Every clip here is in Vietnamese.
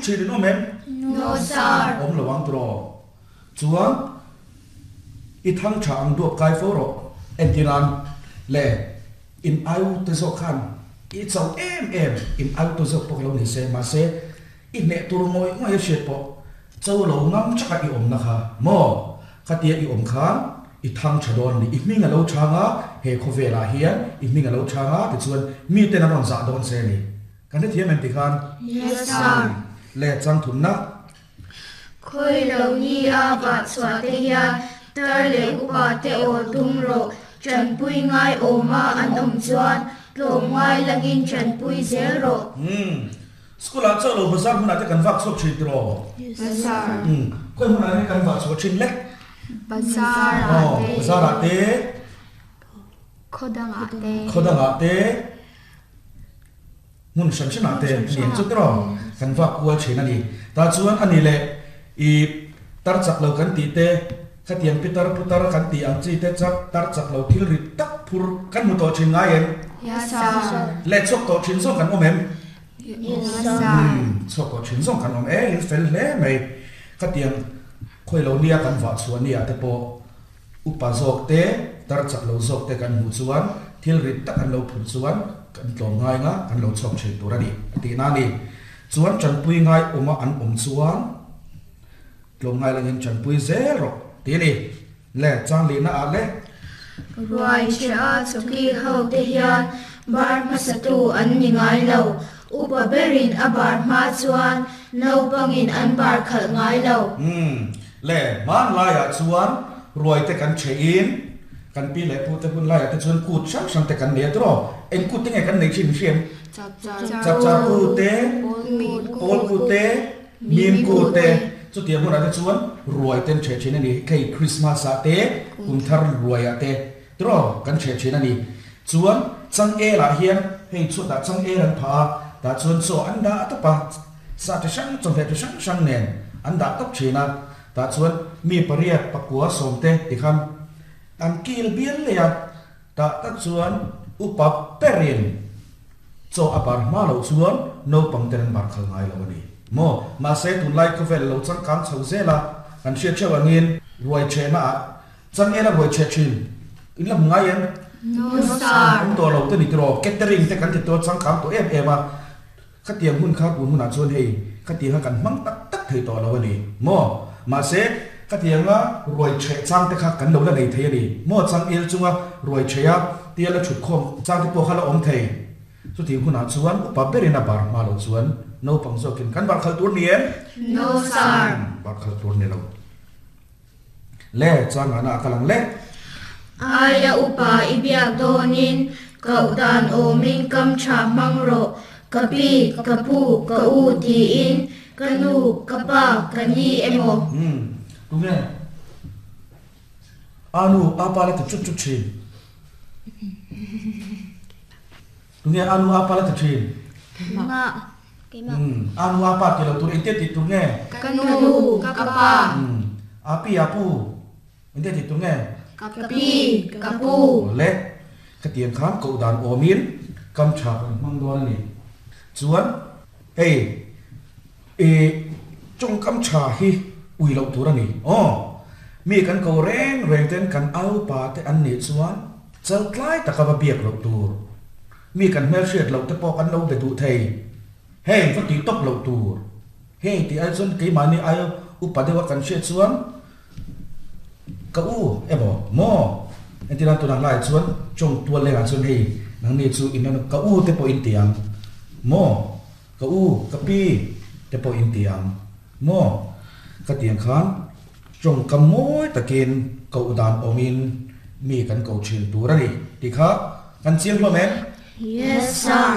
chi din om em No sir. om lawang tro chuan I thang chang duap kai foro entiran le in au te zo khan I chau em in au to zo pok lo ni se ma se I ne tur moi ngai shet po chau lo ngam chaka I om na kha mo khatia I om khan I thang chadon ni I minga lo changa he khovela hian I minga lo changa ti chuan mi te na ron za don se ni kan the thiam em ti khan Yes sir. le chang thun na Khoi lo ni a ba chwa te hian tar le upa te o tum ro chan pui ngai o ma an om chuan tlom ngai langin chan pui zel ro. school a chau lo bazar huna te kan vak chok chi tro Yes sir. koi huna ne kan vak chok chin le Bazar bazar a te khodanga te mun shan china te lien chu tro kan vak kual china ni ta chuan ani le I tar chak lo kan ti te khatiang pitar putar kan ti ang chi te chak tar chak lo thil ri tak phur kan mu to chin ngai en Yes sir. le chok to chin so kan om em Yes sir. chok to chin so kan om e in fel le mai khatiang khoi lo nia kan va chuan nia te po upa zok te tar chak lo zok te kan mu chuan thil ri tak an lo phur chuan kan tlom ngai nga kan lo chok che turani ti na ni chuan chan pui ngai oma an om chuan tlom ngai langin chan pui zero ti ni le chang li na a le Ruai cha chuki ho te hian bar masatu an ni ngai lo upa berin a bar ma chuan no bangin an bar khal ngai lo. le man lai a chuan ruai te kan che in kan pi le pu te bun lai te chuan kut sang te kan ne tro en kut te nge kan nei chin fiam chap chap ku te pol ku te mim ku te chu ti mun a te chuan ruai ten che chin ani kai Christmas a te kum thar ruai a te tro kan che chin ani chuan chang e la hian hei chu da chang e ran pha ta chuan so an da ta pa sa te sang chong te sang nen an da tok china ta chuan mi pariat pakua som te ti kham an kil bial le ya ta chuan upa perin cho apar ma lo chuan no pang ten bar khal ngai lo ni mo ma se tun lai ko vel lo chang kam chho zela an sia chawangin ruai che na chang era ruai che chin in lam ngai en No sir. to lo te ni tro catering te kan ti to chang kam to em a khatiang hun kha pu hun a chuan hei khatiang kan mang tak thei to lo ni mo ma se khatiang a ruai che chang te kha kan lo la nei thei ni mo chang il chunga ruai che ya tia la chut khom chang te po khala om thei chu ti hun a chuan pa berina bar ma lo chuan no pang zo kin kan bar khal tur ni en No sir. bar khal tur ni lo le chang ana kalang le Aya upa ibiak donin kau dan o min kam cha mang ro kapi kapu ka u ti in kanu kapa kani emo. đúng nghe anu apa la chút chút chi đúng nghe anu apa la chi Ma anu apa ki lo tu ente ti tu nghe kanu kapa api apu ente ti tu nghe kapi kapu. le cái tiền khám cậu đàn omin cầm chạp mang đoan này chuan hey trong cầm trà hi ui lâu tu ra nè mi kan cầu reng ten kan au pa te an ni chuan chal klai ta ka ba biak lo tu mi kan mel shet lo te po kan lo be tu thei hey fa ti top lo tu hey ti ai chon ke mani ayo upa de wa kan shet chuan ka u ebo mo entiran tu nang lai chuan chong tual le chuan hei nang ni chu in ka u te po in tiang mo ka u ka pi te po in tiang mo ka tiang khan chong ka moi takin ka udan omin mi kan ko chin tu ra ni ti kha kan chiang lo men Yes sir.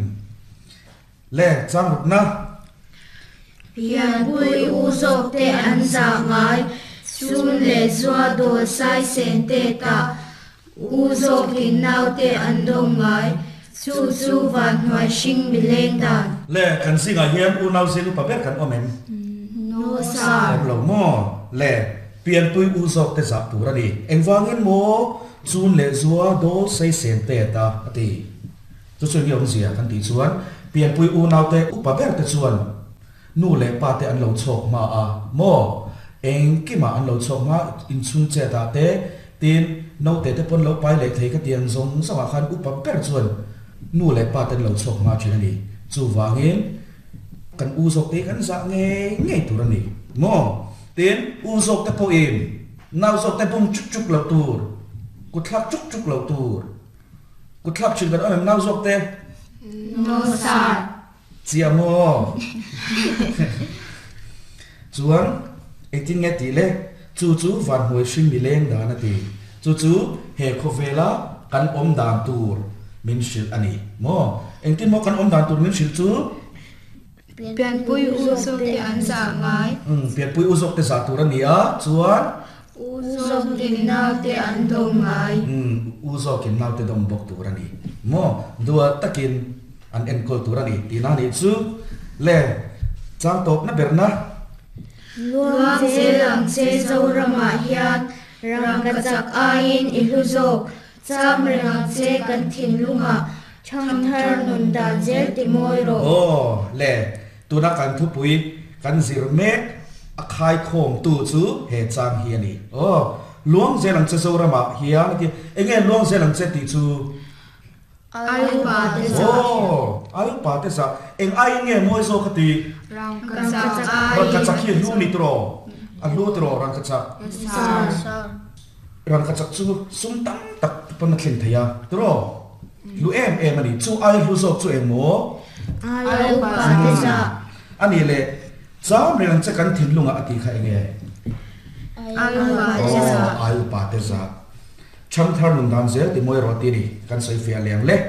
le chang rut na Pian bui u zok te an za ngai sun le zwa do sai sen te ta u zok in nau te an dong ngai su van hoi shing mi leng dan. le kan singa hiam u nau sin pa ber kan omen No sir. lo mo le pian tui u zok te zap tu ra ni engwangin mo chun le zua do sai sen te ta ati chu chu yom zia kan ti chuan pian pui u nau te u pa ber te chuan nu le pa te an lo chok ma a mo eng ki ma an lo chok ma in chung che ta te tin no te te pon lo pai le thei ka tiang zong sa khan upam per chuan nu le pa te lo chok ma chin ani chu wangin kan u zok te kan za nge tur ani mo tin u zok te po im nau zok te pum chuk chuk lo tur ku thlak chuk chuk lo tur ku thlak chin kan am nau zok te no sir chia mo chuan eting nge ti le chu van hoi shin mi leng da na ti chu he khovela kan om dan tur min shil ani mo engtin mo kan om dan tur min shil chu pian pui u sok te an sa ngai pian pui u sok te sa tur ani a chuan u sok tin nau te an dong ngai u sok kin nau te dong bok tur ani mo dua takin an enkol tur ani tina ni chu le chang top na berna luang se lang se zo rama hian rang ka chak ain iluzok cham rang se kan thin lunga chang thar nun dan zel ti moi ro le tu na kan thu pui kan zir me a khai khom tu chu he chang hi ani luang se lang se zo rama hian ki enge luang se lang se ti chu ayu pa te sa ayu pa te sa eng ai nge moi zo khati rang ka chak ai rang ka chak hi lu ni tro a lu tro rang ka chak rang ka chak chu sum tam tak pon thin thaya tro lu em ani chu ai lu zo chu em mo ayu pa te sa ani le cham rang cha kan thin lunga ati kha nge ayu pa te sa ayu pa te sa cham thar nun dan zel ti moi ro ti ni kan sai fia lem le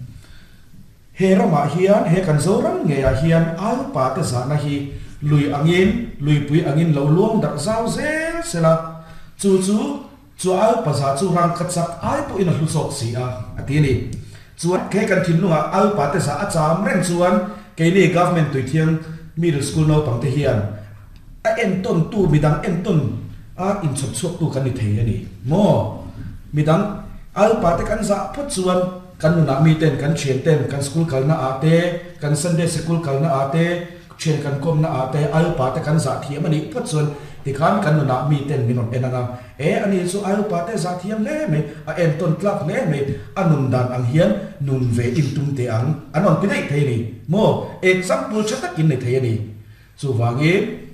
he rama hian he kan zo rang nge a hian ayu pa te sa na hi lui pui angin lo luang dar zau zel sela chu ayu pa sa chu rang khat sak ai pu in hlu sok si a ati ni chuan ke kan thin lunga ayu pa te sa a cham reng chuan ke ni government tui thiang middle school no pang te hian a en ton tu midang en ton a in chop chok tu kan ni thei ani mo midang ayu pa te kan za phut chuan kan na mi ten kan chen ten kan school kal na ate kan sunday school kal na ate chen kan kom na ate ayu pa te kan za thiam ani phut chuan ti khan kan na mi ten minon enanga ani chu ayu pa te za thiam le me a en ton tlak le me anun dan ang hian nun ve in tum te ang anon pi nei thei ni mo example chata kin nei thei ani chu wangi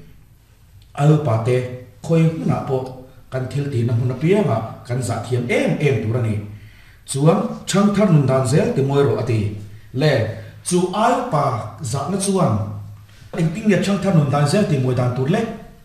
ayu pa te khoi na po kan thil ti na huna pianga kan za thiam em turani chuan chang thar nun dan zel ti moi ro ati le chu ai pa za na chuan engting ne chang thar nun dan zel ti moi dan tur le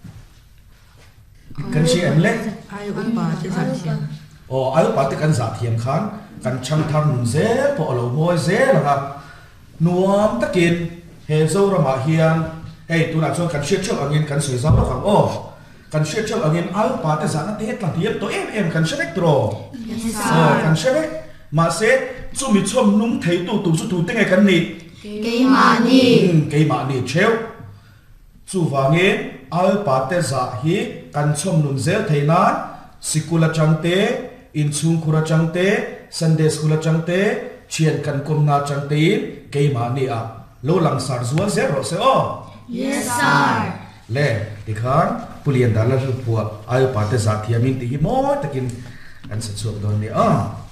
kan si em le ai pa te sa thiam ai pa te kan za thiam khan kan chang thar nun zel po lo moi zel ha nuam takin he zo ra ma hian hey tu na chuan kan shit chok angin kan soi za khang kan shit chok angin ai pa te za na te tla tiam to em kan shek tro kan shek ma se chu mi chom num thei tu chu tu te ngai kan ni ke ma ni cheu chu wangin ai pa te za hi kan chom nun zel theina sikula changte in chung khura changte sunday school changte chian kan kom na changte ke ma ni a lo lang sar zuwa zero se yes sir le dikhan pulian dala ru puwa ai pa te za thiamin ti mo takin kan sa chuak don ni